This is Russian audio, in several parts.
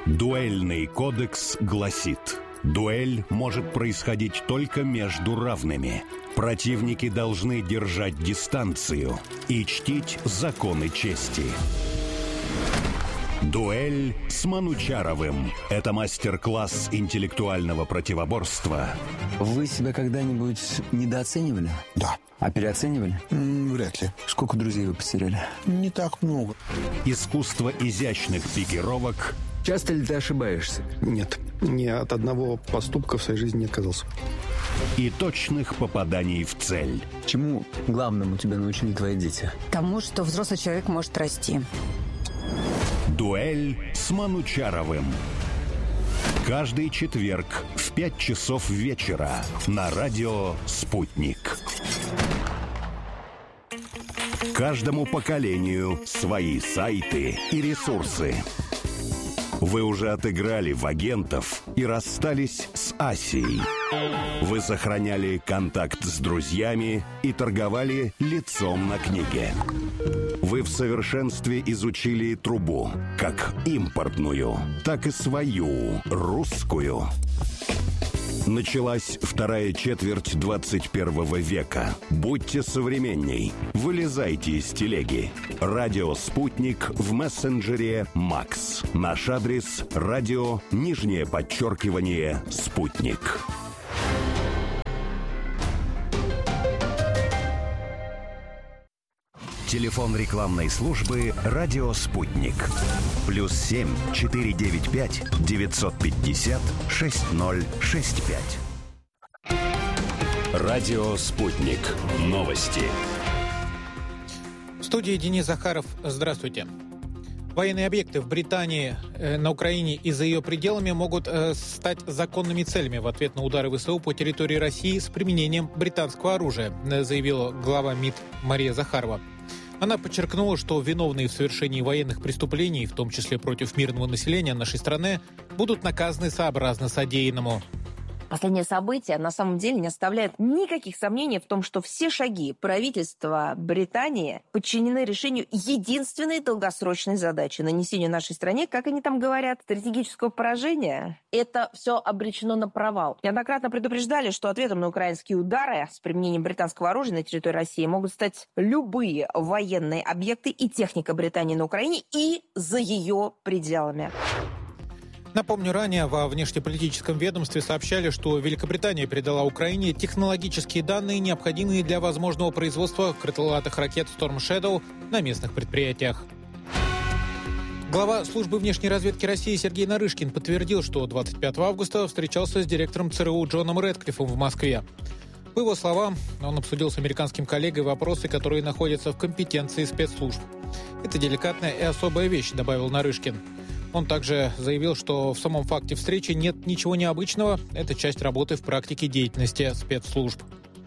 Дуэльный кодекс гласит: дуэль может происходить только между равными. Противники должны держать дистанцию и чтить законы чести. Дуэль с Манучаровым. Это мастер-класс интеллектуального противоборства. Вы себя когда-нибудь недооценивали? Да. А переоценивали? Вряд ли. Сколько друзей вы потеряли? Не так много. Искусство изящных пикировок. Часто ли ты ошибаешься? Нет. Ни от одного поступка в своей жизни не отказался. И точных попаданий в цель. Чему главному тебя научили твои дети? Тому, что взрослый человек может расти. Дуэль с Манучаровым. Каждый четверг в 5 часов вечера на радио «Спутник». Каждому поколению свои сайты и ресурсы. Вы уже отыграли в агентов и расстались с Асией. Вы сохраняли контакт с друзьями и торговали лицом на книге. Вы в совершенстве изучили трубу, как импортную, так и свою, русскую. Началась вторая четверть 21 века. Будьте современней. Вылезайте из телеги. Радио «Спутник» в мессенджере «Макс». Наш адрес – радио _«Спутник». Телефон рекламной службы «Радио Спутник». +7 495 950 6065. Радио Спутник. Новости. В студии Денис Захаров. Здравствуйте. Военные объекты в Британии, на Украине и за ее пределами могут стать законными целями в ответ на удары ВСУ по территории России с применением британского оружия, заявила глава МИД Мария Захарова. Она подчеркнула, что виновные в совершении военных преступлений, в том числе против мирного населения нашей страны, будут наказаны сообразно содеянному. Последнее событие на самом деле не оставляет никаких сомнений в том, что все шаги правительства Британии подчинены решению единственной долгосрочной задачи – нанесению нашей стране, как они там говорят, стратегического поражения. Это все обречено на провал. Неоднократно предупреждали, что ответом на украинские удары с применением британского оружия на территории России могут стать любые военные объекты и техника Британии на Украине и за ее пределами. Напомню, ранее во внешнеполитическом ведомстве сообщали, что Великобритания передала Украине технологические данные, необходимые для возможного производства крылатых ракет Storm Shadow на местных предприятиях. Глава службы внешней разведки России Сергей Нарышкин подтвердил, что 25 августа встречался с директором ЦРУ Джоном Рэдклиффом в Москве. По его словам, он обсудил с американским коллегой вопросы, которые находятся в компетенции спецслужб. «Это деликатная и особая вещь», — добавил Нарышкин. Он также заявил, что в самом факте встречи нет ничего необычного. Это часть работы в практике деятельности спецслужб.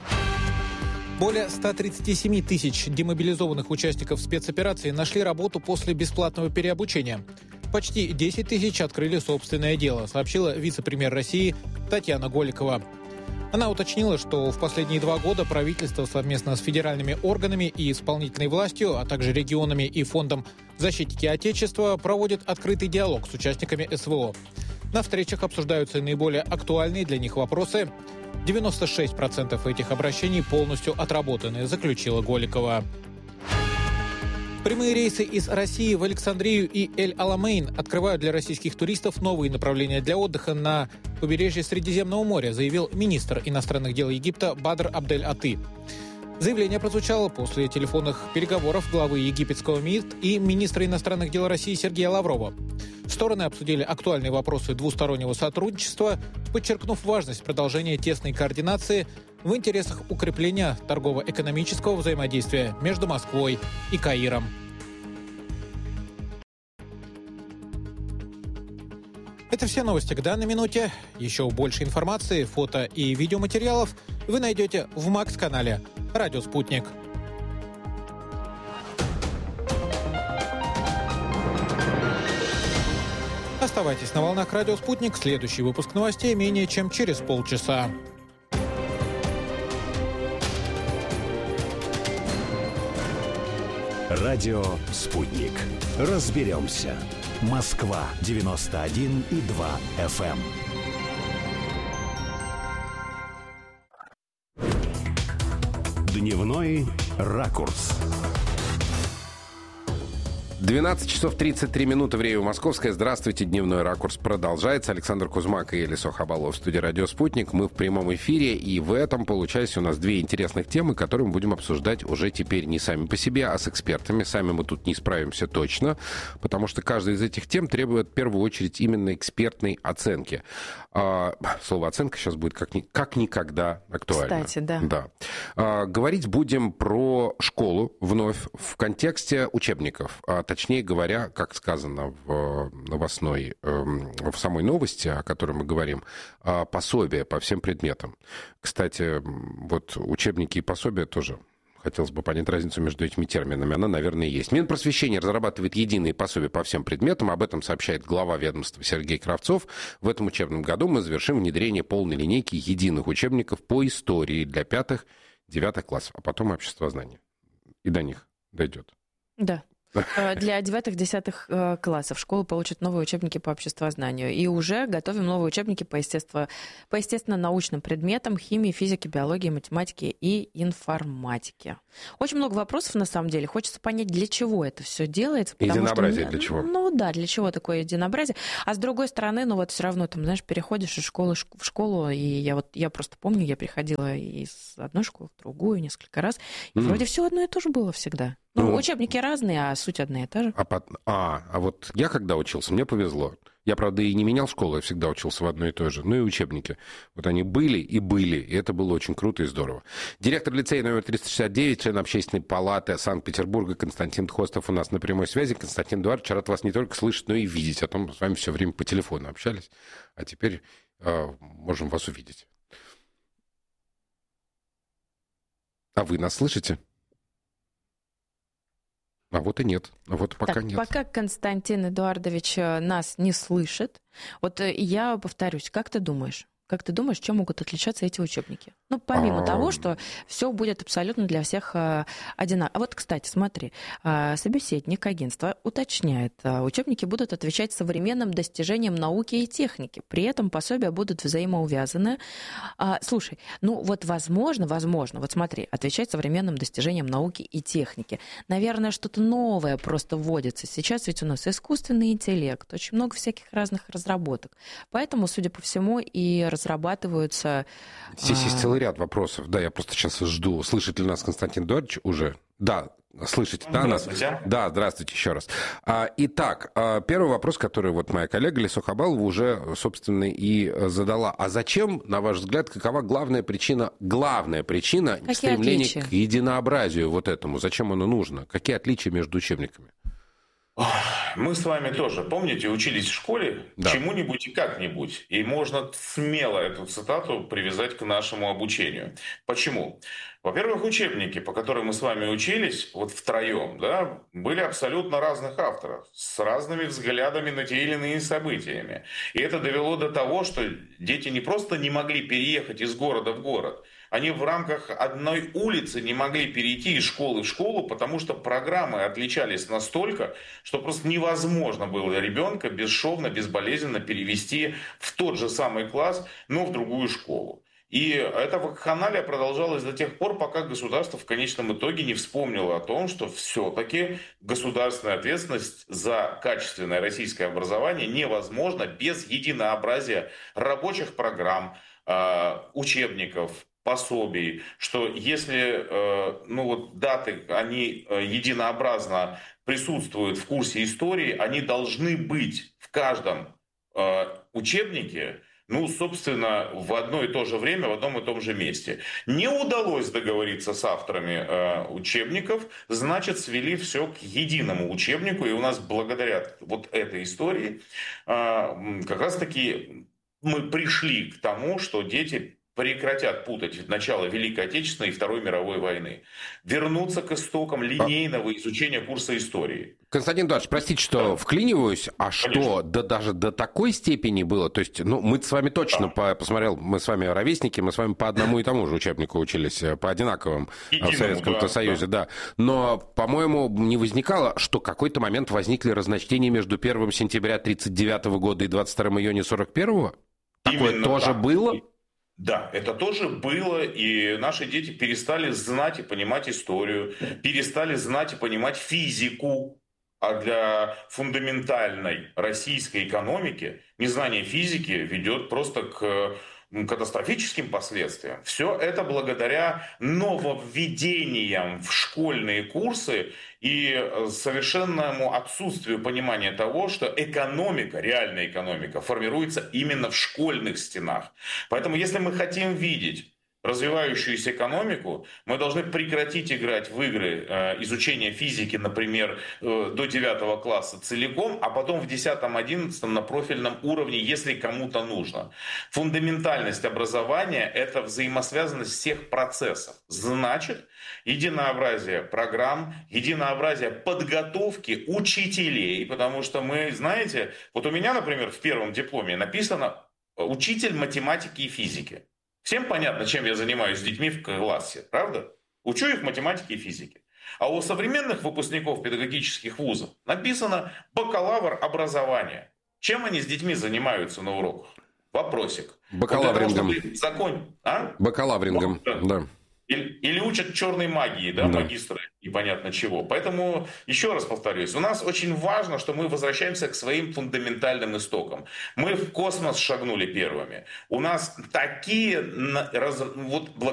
Более 137 тысяч демобилизованных участников спецоперации нашли работу после бесплатного переобучения. Почти 10 тысяч открыли собственное дело, сообщила вице-премьер России Татьяна Голикова. Она уточнила, что в последние 2 года правительство совместно с федеральными органами и исполнительной властью, а также регионами и фондом «Защитники Отечества» проводит открытый диалог с участниками СВО. На встречах обсуждаются наиболее актуальные для них вопросы. 96% этих обращений полностью отработаны, заключила Голикова. Прямые рейсы из России в Александрию и Эль-Аламейн открывают для российских туристов новые направления для отдыха на побережье Средиземного моря, заявил министр иностранных дел Египта Бадр Абдель-Аты. Заявление прозвучало после телефонных переговоров главы египетского МИД и министра иностранных дел России Сергея Лаврова. Стороны обсудили актуальные вопросы двустороннего сотрудничества, подчеркнув важность продолжения тесной координации в интересах укрепления торгово-экономического взаимодействия между Москвой и Каиром. Это все новости к данной минуте. Еще больше информации, фото и видеоматериалов вы найдете в МАКС-канале «Радио Спутник». Оставайтесь на волнах «Радио Спутник». Следующий выпуск новостей менее чем через полчаса. Радио «Спутник». Разберемся. Москва 91,2 FM. Дневной ракурс. 12 часов 33 минуты, время московское. Здравствуйте, дневной ракурс продолжается. Александр Кузьмак и Елисо Хабалов в студии «Радио Спутник». Мы в прямом эфире, и в этом получается у нас две интересных темы, которые мы будем обсуждать уже теперь не сами по себе, а с экспертами. Сами мы тут не справимся точно, потому что каждая из этих тем требует в первую очередь именно экспертной оценки. Слово «оценка» сейчас будет как никогда актуально. Кстати, да. Да. Говорить будем про школу вновь в контексте учебников. Точнее говоря, как сказано в новостной, в самой новости, о которой мы говорим, пособие по всем предметам. Кстати, вот учебники и пособия тоже. Хотелось бы понять разницу между этими терминами. Она, наверное, есть. Минпросвещение разрабатывает единые пособия по всем предметам. Об этом сообщает глава ведомства Сергей Кравцов. В этом учебном году мы завершим внедрение полной линейки единых учебников по истории для 5-9 классов, а потом обществознание. И до них дойдет. Да. Для 9-10 классов школы получат новые учебники по обществознанию. И уже готовим новые учебники по естественно-научным предметам химии, физики, биологии, математики и информатики. Очень много вопросов, на самом деле. Хочется понять, для чего это все делается. Единообразие для чего? Ну да, для чего такое единообразие. А с другой стороны, ну вот все равно, там, знаешь, переходишь из школы в школу, и я просто помню, я приходила из одной школы в другую несколько раз, и вроде все одно и то же было всегда. Ну, учебники разные, а суть одна и та же. А вот я когда учился, мне повезло. Я, правда, и не менял школу, я всегда учился в одной и той же. Ну и учебники. Вот они были, и это было очень круто и здорово. Директор лицея номер 369, член Общественной палаты Санкт-Петербурга Константин Тхостов у нас на прямой связи. Константин Эдуардович, рад вас не только слышать, но и видеть. А то мы с вами все время по телефону общались, а теперь можем вас увидеть. А вы нас слышите? А вот и нет. А вот пока так, нет. Пока Константин Эдуардович нас не слышит, вот я повторюсь, как ты думаешь, чем могут отличаться эти учебники? Ну, помимо того, что все будет абсолютно для всех одинаково. А вот, кстати, смотри, собеседник агентства уточняет, учебники будут отвечать современным достижениям науки и техники. При этом пособия будут взаимоувязаны. Слушай, ну вот возможно, вот смотри, отвечать современным достижениям науки и техники. Наверное, что-то новое просто вводится. Сейчас ведь у нас искусственный интеллект, очень много всяких разных разработок. Поэтому, судя по всему, и разрабатываются... Здесь есть целый ряд вопросов. Да, я просто сейчас жду. Слышит ли нас Константин Эдуардович уже? Да, слышите, да, нас? Да, здравствуйте еще раз. Итак, первый вопрос, который вот моя коллега Елисо Хабалова уже, собственно, и задала. А зачем, на ваш взгляд, какова главная причина стремления к единообразию вот этому? Зачем оно нужно? Какие отличия между учебниками? Мы с вами тоже, помните, учились в школе чему-нибудь и как-нибудь. И можно смело эту цитату привязать к нашему обучению. Почему? Во-первых, учебники, по которым мы с вами учились, вот втроем, да, были абсолютно разных авторов, с разными взглядами на те или иные события. И это довело до того, что дети не просто не могли переехать из города в город, они в рамках одной улицы не могли перейти из школы в школу, потому что программы отличались настолько, что просто невозможно было ребенка бесшовно, безболезненно перевести в тот же самый класс, но в другую школу. И эта вакханалия продолжалась до тех пор, пока государство в конечном итоге не вспомнило о том, что все-таки государственная ответственность за качественное российское образование невозможна без единообразия рабочих программ, учебников, пособий, что если даты, они единообразно присутствуют в курсе истории, они должны быть в каждом учебнике, собственно, в одно и то же время, в одном и том же месте. Не удалось договориться с авторами учебников, значит, свели все к единому учебнику, и у нас благодаря вот этой истории как раз-таки мы пришли к тому, что дети прекратят путать начало Великой Отечественной и Второй мировой войны, вернуться к истокам линейного изучения курса истории. Константин Эдуардович, простите, что вклиниваюсь, а что, даже до такой степени было? То есть, мы с вами точно, посмотрел, мы с вами ровесники, мы с вами по одному и тому же учебнику учились, по одинаковым в Советском Союзе, да. Но, по-моему, не возникало, что в какой-то момент возникли разночтения между 1 сентября 1939 года и 22 июня 1941? Такое тоже было? Да, это тоже было, и наши дети перестали знать и понимать историю, перестали знать и понимать физику. А для фундаментальной российской экономики незнание физики ведет просто к катастрофическим последствиям. Все это благодаря нововведениям в школьные курсы и совершенному отсутствию понимания того, что экономика, реальная экономика, формируется именно в школьных стенах. Поэтому если мы хотим видеть развивающуюся экономику, мы должны прекратить играть в игры изучения физики, например, до 9 класса целиком, а потом в 10-11 на профильном уровне, если кому-то нужно. Фундаментальность образования – это взаимосвязанность всех процессов. Значит, единообразие программ, единообразие подготовки учителей, потому что мы, знаете, вот у меня, например, в первом дипломе написано «учитель математики и физики». Всем понятно, чем я занимаюсь с детьми в классе, правда? Учу их математике и физике. А у современных выпускников педагогических вузов написано «бакалавр образования». Чем они с детьми занимаются на уроках? Вопросик. Бакалаврингом. Бакалаврингом, да. Или учат черной магии, да, магистры непонятно чего. Поэтому, еще раз повторюсь, у нас очень важно, что мы возвращаемся к своим фундаментальным истокам. Мы в космос шагнули первыми. У нас такие, вот